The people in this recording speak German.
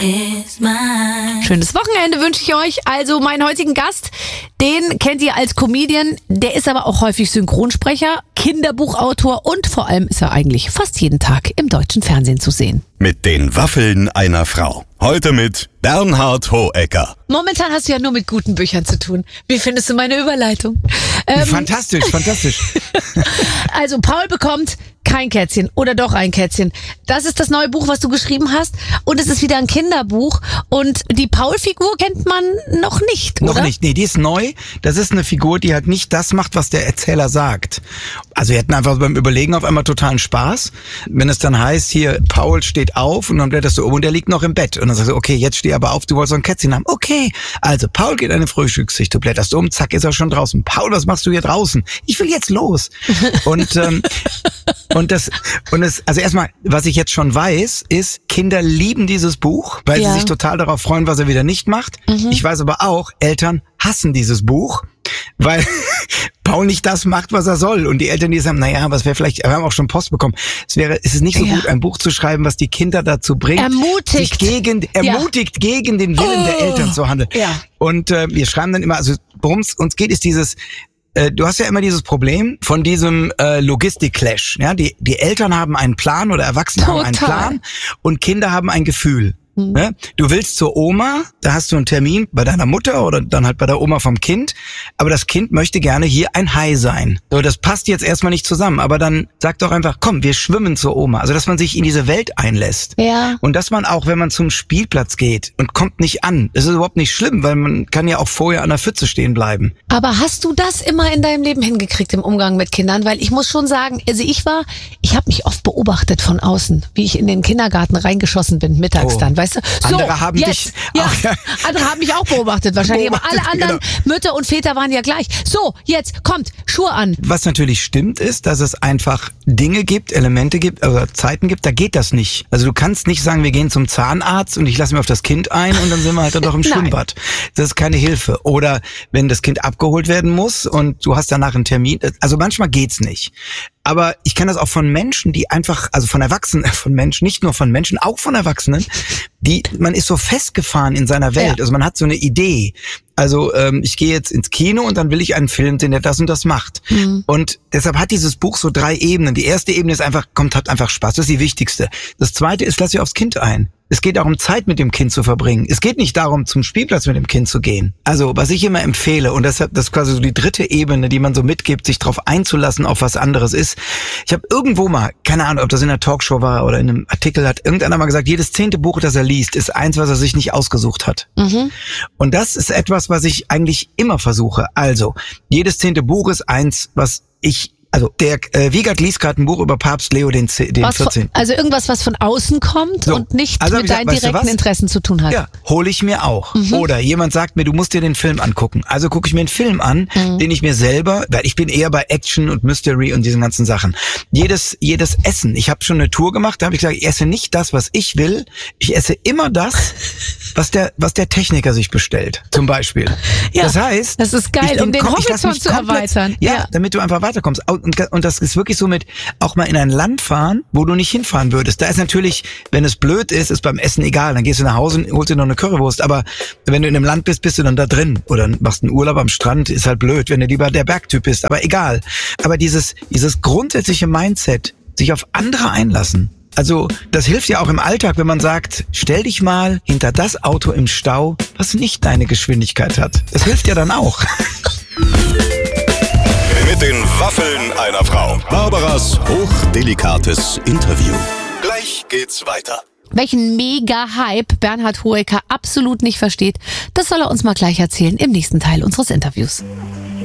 Schönes Wochenende wünsche ich euch. Also meinen heutigen Gast, den kennt ihr als Comedian. Der ist aber auch häufig Synchronsprecher, Kinderbuchautor und vor allem ist er eigentlich fast jeden Tag im deutschen Fernsehen zu sehen. Mit den Waffeln einer Frau. Heute mit Bernhard Hoëcker. Momentan hast du ja nur mit guten Büchern zu tun. Wie findest du meine Überleitung? Fantastisch. Also Paul bekommt kein Kätzchen oder doch ein Kätzchen. Das ist das neue Buch, was du geschrieben hast. Und es ist wieder ein Kinderbuch. Und die Paul-Figur kennt man noch nicht, oder? Noch nicht, nee, die ist neu. Das ist eine Figur, die halt nicht das macht, was der Erzähler sagt. Also wir hatten einfach beim Überlegen auf einmal totalen Spaß. Wenn es dann heißt, hier, Paul steht auf und dann blätterst du um und der liegt noch im Bett. Und dann sagst du, okay, jetzt steh aber auf, du wolltest so ein Kätzchen haben. Okay, also Paul geht an den Frühstückstisch, du blätterst um, zack, ist er schon draußen. Paul, was machst du hier draußen? Ich will jetzt los. Also erstmal, was ich jetzt schon weiß, ist, Kinder lieben dieses Buch, weil sie sich total darauf freuen, was er wieder nicht macht. Ich weiß aber auch, Eltern hassen dieses Buch, weil Paul nicht das macht, was er soll. Und die Eltern, die sagen, naja, was wäre vielleicht, wir haben auch schon Post bekommen, es ist nicht so gut, ein Buch zu schreiben, was die Kinder dazu bringt, sich gegen den Willen der Eltern zu handeln. Ja. Und wir schreiben dann immer, also worum es uns geht, ist dieses, du hast ja immer dieses Problem von diesem Logistik-Clash. Ja? Die Eltern haben einen Plan oder Erwachsene haben einen Plan und Kinder haben ein Gefühl. Ne? Du willst zur Oma, da hast du einen Termin bei deiner Mutter oder dann halt bei der Oma vom Kind, aber das Kind möchte gerne hier ein Hai sein. So, das passt jetzt erstmal nicht zusammen, aber dann sag doch einfach, komm, wir schwimmen zur Oma. Also, dass man sich in diese Welt einlässt. Ja. Und dass man auch, wenn man zum Spielplatz geht und kommt nicht an, das ist überhaupt nicht schlimm, weil man kann ja auch vorher an der Pfütze stehen bleiben. Aber hast du das immer in deinem Leben hingekriegt im Umgang mit Kindern? Weil ich muss schon sagen, also ich habe mich oft beobachtet von außen, wie ich in den Kindergarten reingeschossen bin, mittags dann, weißt du? So, andere haben dich... Andere haben mich auch beobachtet wahrscheinlich, aber alle anderen Mütter und Väter waren ja gleich. So, jetzt kommt, Schuhe an. Was natürlich stimmt ist, dass es einfach Dinge gibt, Elemente gibt, oder Zeiten gibt, da geht das nicht. Also du kannst nicht sagen, wir gehen zum Zahnarzt und ich lasse mir auf das Kind ein und dann sind wir halt dann doch im Schwimmbad. Das ist keine Hilfe. Oder wenn das Kind abgeholt werden muss und du hast danach einen Termin, also manchmal geht's nicht. Aber ich kenne das auch von Menschen, die einfach, also von Erwachsenen, von Menschen, nicht nur von Menschen, auch von Erwachsenen, man ist so festgefahren in seiner Welt. Ja. Also man hat so eine Idee. Also ich gehe jetzt ins Kino und dann will ich einen Film sehen, der das und das macht. Und deshalb hat dieses Buch so 3 Ebenen. Die erste Ebene ist einfach, hat einfach Spaß. Das ist die wichtigste. Das zweite ist, lass dich aufs Kind ein. Es geht darum, Zeit mit dem Kind zu verbringen. Es geht nicht darum, zum Spielplatz mit dem Kind zu gehen. Also, was ich immer empfehle, und das ist quasi so die 3. Ebene, die man so mitgibt, sich darauf einzulassen, auf was anderes ist. Ich habe irgendwo mal, keine Ahnung, ob das in einer Talkshow war oder in einem Artikel, hat irgendeiner mal gesagt, jedes 10. Buch, das er liest, ist eins, was er sich nicht ausgesucht hat. Und das ist etwas, was ich eigentlich immer versuche. Also, jedes 10. Buch ist eins, der Wiegert liest gerade ein Buch über Papst Leo den 14. Also irgendwas, was von außen kommt und nicht mit deinen direkten Interessen zu tun hat. Ja, hole ich mir auch. Oder jemand sagt mir, du musst dir den Film angucken. Also gucke ich mir einen Film an, den ich mir selber, weil ich bin eher bei Action und Mystery und diesen ganzen Sachen. Jedes Essen. Ich habe schon eine Tour gemacht, da habe ich gesagt, ich esse nicht das, was ich will. Ich esse immer das, was der Techniker sich bestellt, zum Beispiel. Ja, das heißt, das ist geil, um den Horizont zu erweitern. Ja, damit du einfach weiterkommst. Und das ist wirklich so mit, auch mal in ein Land fahren, wo du nicht hinfahren würdest. Da ist natürlich, wenn es blöd ist beim Essen egal. Dann gehst du nach Hause und holst dir noch eine Currywurst. Aber wenn du in einem Land bist, bist du dann da drin. Oder machst einen Urlaub am Strand, ist halt blöd, wenn du lieber der Bergtyp bist. Aber egal. Aber dieses grundsätzliche Mindset, sich auf andere einlassen. Also, das hilft ja auch im Alltag, wenn man sagt, stell dich mal hinter das Auto im Stau, was nicht deine Geschwindigkeit hat. Das hilft ja dann auch. Mit den Waffeln einer Frau. Barbaras hochdelikates Interview. Gleich geht's weiter. Welchen Mega-Hype Bernhard Hoëcker absolut nicht versteht, das soll er uns mal gleich erzählen im nächsten Teil unseres Interviews.